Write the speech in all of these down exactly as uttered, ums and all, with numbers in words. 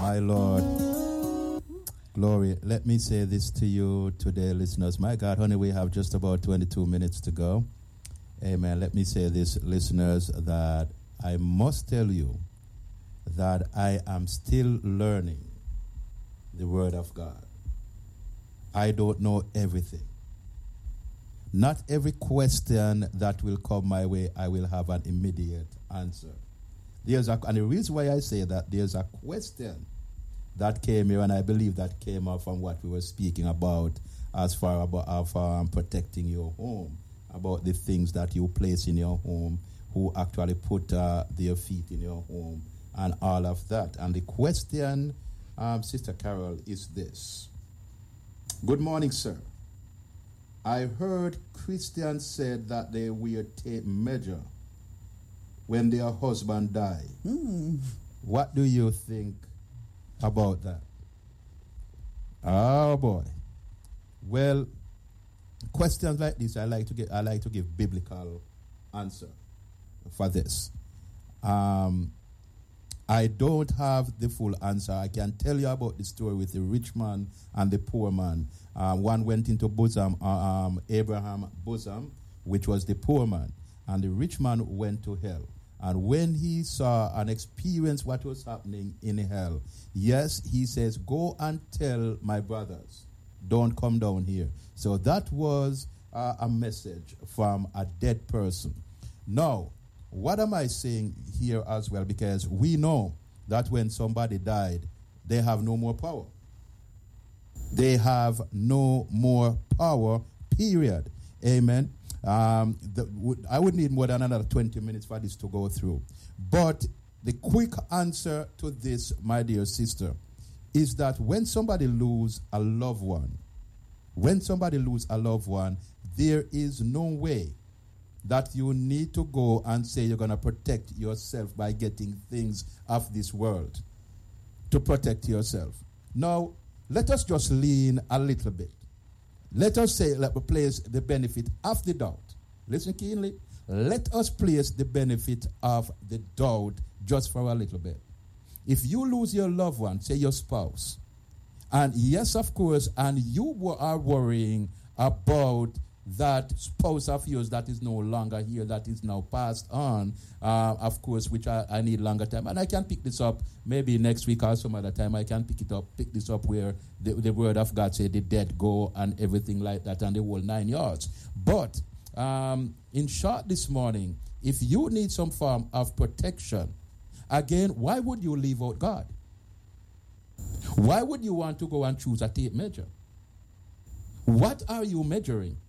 My Lord. Glory. Let me say this to you today, listeners. My God, honey, we have just about twenty-two minutes to go. Amen. Let me say this, listeners, that I must tell you that I am still learning the Word of God. I don't know everything. Not every question that will come my way, I will have an immediate answer. There's a, and the reason why I say that, there's a question that came here, and I believe that came up from what we were speaking about as far about uh, for, um, protecting your home, about the things that you place in your home, who actually put uh, their feet in your home, and all of that. And the question, um, Sister Carol, is this. Good morning, sir. I heard Christians said that they will take measure when their husband die. Mm. What do you think about that? Oh boy. Well, questions like this, I like to get. I like to give biblical answer for this. Um, I don't have the full answer. I can tell you about the story with the rich man and the poor man. Uh, one went into bosom, uh, um, Abraham bosom, which was the poor man, and the rich man went to hell. And when he saw and experienced what was happening in hell, yes, he says, go and tell my brothers, don't come down here. So that was uh, a message from a dead person. Now, what am I saying here as well? Because we know that when somebody died, they have no more power. They have no more power, period. Amen. Um, the, w- I would need more than another twenty minutes for this to go through. But the quick answer to this, my dear sister, is that when somebody loses a loved one, when somebody loses a loved one, there is no way that you need to go and say you're going to protect yourself by getting things of this world to protect yourself. Now, let us just lean a little bit. Let us say, let us place the benefit of the doubt. Listen keenly. Let us place the benefit of the doubt just for a little bit. If you lose your loved one, say your spouse, and yes, of course, and you are worrying about that spouse of yours that is no longer here, that is now passed on, uh, of course, which I, I need longer time. And I can pick this up maybe next week or some other time. I can pick it up, pick this up where the, the word of God said the dead go and everything like that and the whole nine yards. But um, in short this morning, if you need some form of protection, again, why would you leave out God? Why would you want to go and choose a tape measure? What are you measuring?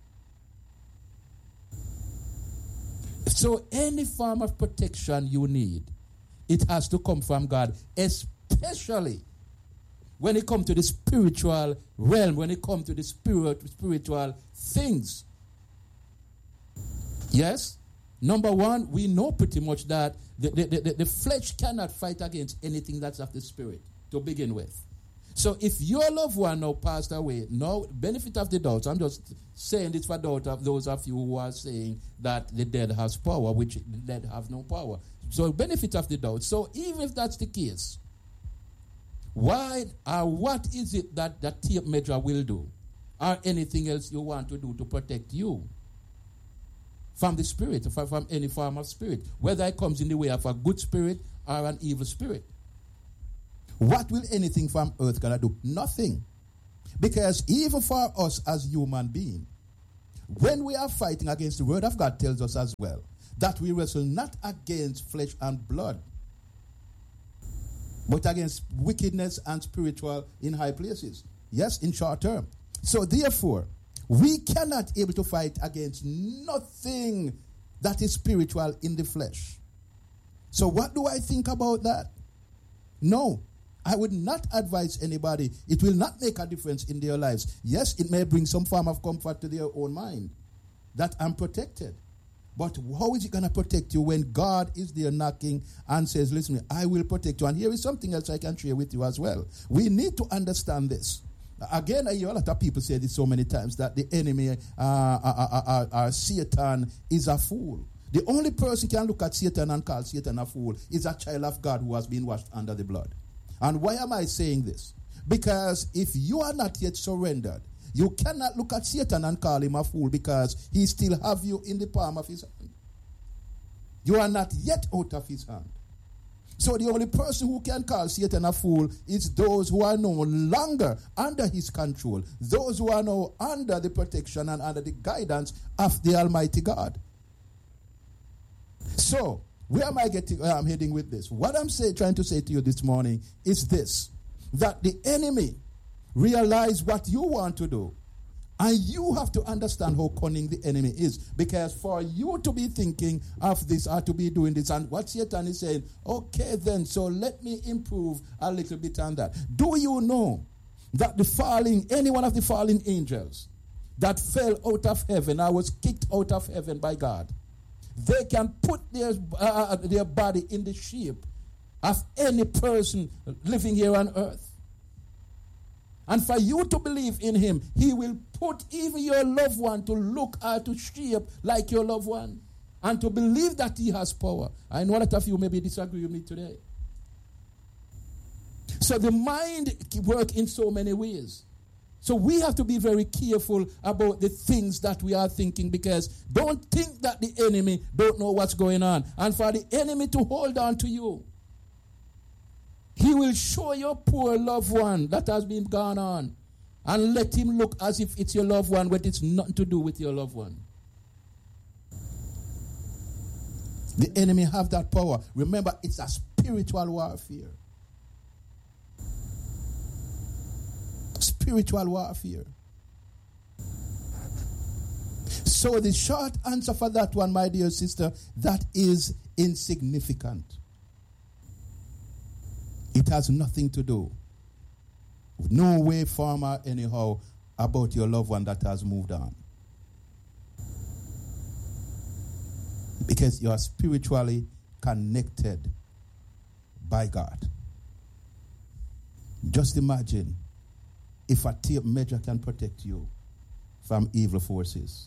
So any form of protection you need, it has to come from God, especially when it comes to the spiritual realm, when it comes to the spirit, spiritual things. Yes? Number one, we know pretty much that the, the, the, the flesh cannot fight against anything that's of the spirit to begin with. So if your loved one now passed away, no benefit of the doubt, I'm just saying this for doubt of those of you who are saying that the dead has power, which the dead have no power. So benefit of the doubt. So even if that's the case, why or what is it that that tape measure will do? Or anything else you want to do to protect you from the spirit, from, from any form of spirit, whether it comes in the way of a good spirit or an evil spirit? What will anything from earth gonna do? Nothing. Because even for us as human beings, when we are fighting against the word of God tells us as well that we wrestle not against flesh and blood, but against wickedness and spiritual in high places. Yes, in short term. So therefore, we cannot able to fight against nothing that is spiritual in the flesh. So what do I think about that? No. I would not advise anybody. It will not make a difference in their lives. Yes, it may bring some form of comfort to their own mind that I'm protected. But how is it going to protect you when God is there knocking and says, listen, I will protect you? And here is something else I can share with you as well. We need to understand this. Again, I hear a lot of people say this so many times, that the enemy, uh, uh, uh, uh, uh, Satan, is a fool. The only person can look at Satan and call Satan a fool is a child of God who has been washed under the blood. And why am I saying this? Because if you are not yet surrendered, you cannot look at Satan and call him a fool, because he still have you in the palm of his hand. You are not yet out of his hand. So the only person who can call Satan a fool is those who are no longer under his control, those who are now under the protection and under the guidance of the Almighty God. So, where am I getting, where I'm heading with this? What I'm say, trying to say to you this morning is this, that the enemy realize what you want to do, and you have to understand how cunning the enemy is, because for you to be thinking of this or to be doing this, and what Satan is saying, okay then, so let me improve a little bit on that. Do you know that the falling, any one of the fallen angels that fell out of heaven or was kicked out of heaven by God, they can put their, uh, their body in the shape of any person living here on earth. And for you to believe in him, he will put even your loved one to look or to shape like your loved one. And to believe that he has power. I know a lot of you maybe disagree with me today. So the mind works in so many ways. So we have to be very careful about the things that we are thinking, because don't think that the enemy don't know what's going on. And for the enemy to hold on to you, he will show your poor loved one that has been gone on and let him look as if it's your loved one, but it's nothing to do with your loved one. The enemy have that power. Remember, it's a spiritual warfare. Spiritual warfare. So the short answer for that one, my dear sister, that is insignificant. It has nothing to do, no way, form, or anyhow, about your loved one that has moved on. Because you are spiritually connected by God. Just imagine if a tape measure can protect you from evil forces.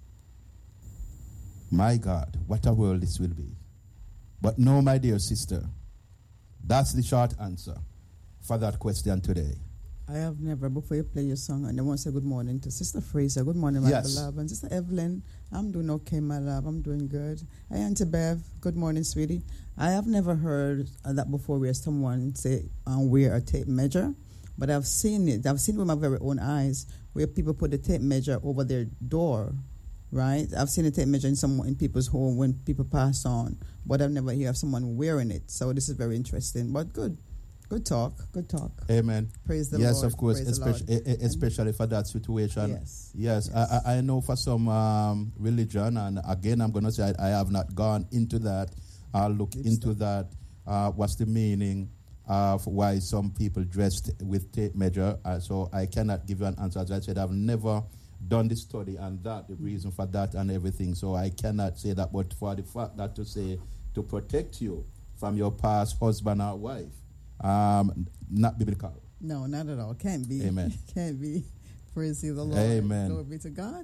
My God, what a world this will be. But no, my dear sister, that's the short answer for that question today. I have never, before you play your song, and I want to say good morning to Sister Fraser. Good morning, my yes. beloved. And Sister Evelyn, I'm doing okay, my love. I'm doing good. Hi, Auntie Bev. Good morning, sweetie. I have never heard that before, where someone say, um, wear a tape measure. But I've seen it. I've seen it with my very own eyes, where people put the tape measure over their door, right? I've seen a tape measure in some in people's home when people pass on, but I've never heard of someone wearing it. So this is very interesting. But good, good talk, good talk. Amen. Praise the yes, Lord. Yes, of course, Praise especially, especially for that situation. Yes. Yes, yes. I, I know for some um, religion, and again, I'm going to say I, I have not gone into that. I'll look Deep into stuff. that. Uh, what's the meaning of why some people dressed with tape measure? Uh, so I cannot give you an answer. As I said, I've never done the study and that, the reason for that and everything. So I cannot say that. But for the fact that to say to protect you from your past husband or wife, um, not biblical. No, not at all. Can't be. Amen. Can't be. Praise the Lord. Amen. Glory be to God.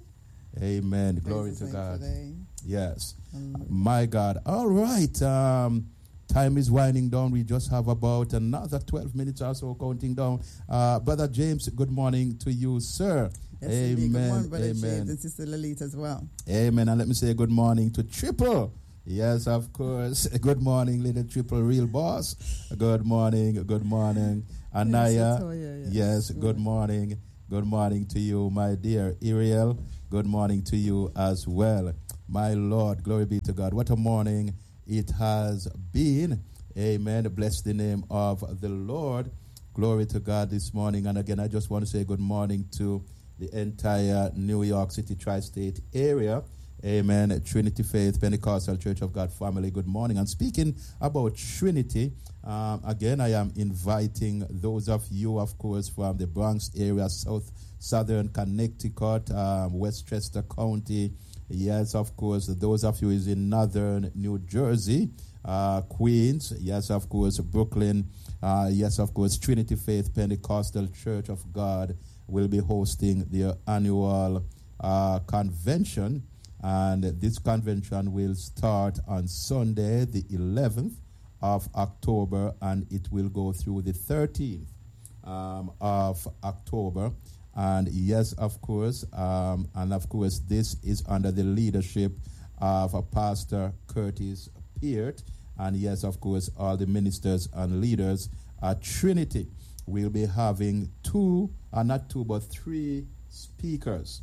Amen. Praise Glory to God. Today. Yes. Um, My God. All right. Um, time is winding down. We just have about another twelve minutes or so counting down. Uh, Brother James, good morning to you, sir. Yes, Amen. Good morning, Brother Amen. James and Sister Lilith as well. Amen. And let me say good morning to Triple. Yes, of course. Good morning, little Triple Real Boss. Good morning. Good morning. Anaya. Yes, yes. yes good morning. Good morning to you, my dear Ariel. Good morning to you as well. My Lord, glory be to God. What a morning it has been. Amen. Bless the name of the Lord. Glory to God this morning. And again, I just want to say good morning to the entire New York City tri-state area. Amen. Trinity Faith Pentecostal Church of God family. Good morning. And speaking about Trinity, um, again, I am inviting those of you, of course, from the Bronx area, South Southern Connecticut, um, Westchester County. Yes, of course, those of you is in Northern New Jersey, uh, Queens. Yes, of course, Brooklyn. Uh, yes, of course, Trinity Faith Pentecostal Church of God will be hosting their annual uh, convention. And this convention will start on Sunday, the eleventh of October, and it will go through the thirteenth um, of October. And yes, of course, um, and of course, this is under the leadership of uh, Pastor Curtis Peart. And yes, of course, all the ministers and leaders at Trinity will be having two, uh, not two, but three speakers.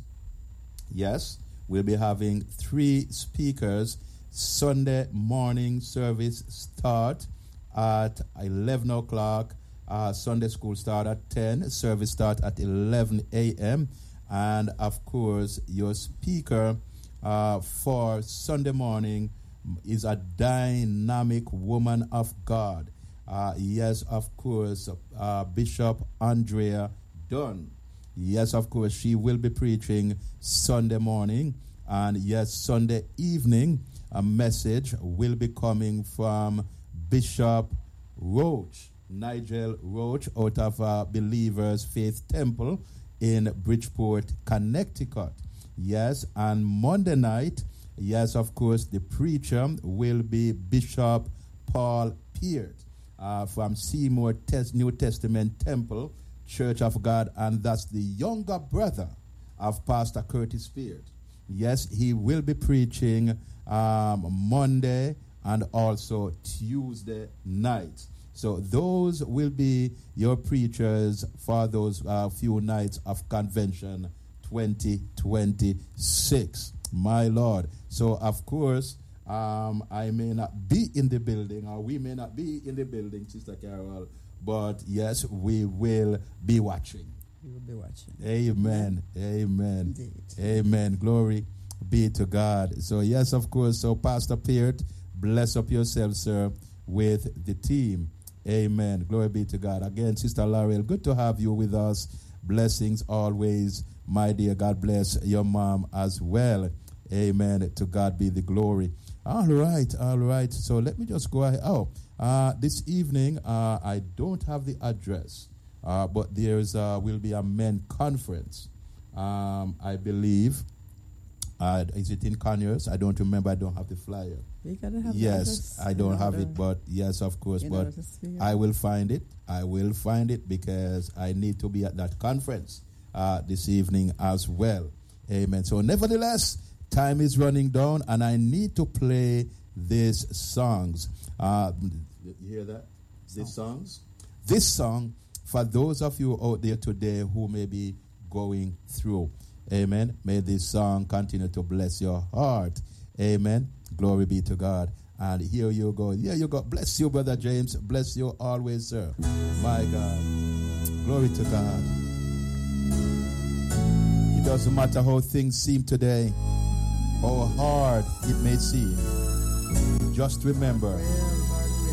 Yes, we'll be having three speakers. Sunday morning service start at eleven o'clock. Uh, Sunday school start at ten. Service start at eleven a.m. And, of course, your speaker uh, for Sunday morning is a dynamic woman of God. Uh, yes, of course, uh, Bishop Andrea Dunn. Yes, of course, she will be preaching Sunday morning. And yes, Sunday evening, a message will be coming from Bishop Roach, Nigel Roach, out of uh, Believers Faith Temple in Bridgeport, Connecticut. Yes, and Monday night, yes, of course, the preacher will be Bishop Paul Peart uh, from Seymour Tes- New Testament Temple, Church of God, and that's the younger brother of Pastor Curtis Peart. Yes, he will be preaching um, Monday and also Tuesday night. So those will be your preachers for those uh, few nights of convention twenty twenty-six. My Lord. So, of course, um, I may not be in the building, or we may not be in the building, Sister Carol, but yes, we will be watching. We will be watching. Amen. Amen. Indeed. Amen. Glory be to God. So, yes, of course. So, Pastor Peart, bless up yourself, sir, with the team. Amen. Glory be to God. Again, Sister Laurel, good to have you with us. Blessings always, my dear. God bless your mom as well. Amen. To God be the glory. All right. All right. So let me just go ahead. Oh, uh, this evening, uh, I don't have the address, uh, but there's uh, will be a men conference. Um, I believe. Uh, is it in Conyers? I don't remember. I don't have the flyer. You gotta have yes, I don't have it, but yes, of course. But I will find it. I will find it because I need to be at that conference uh, this evening as well. Amen. So, nevertheless, time is running down, and I need to play these songs. Uh, you hear that? These songs? This song for those of you out there today who may be going through. Amen. May this song continue to bless your heart. Amen. Glory be to God. And here you go. Here you go. Bless you, Brother James. Bless you always, sir. My God. Glory to God. It doesn't matter how things seem today, how hard it may seem. Just remember,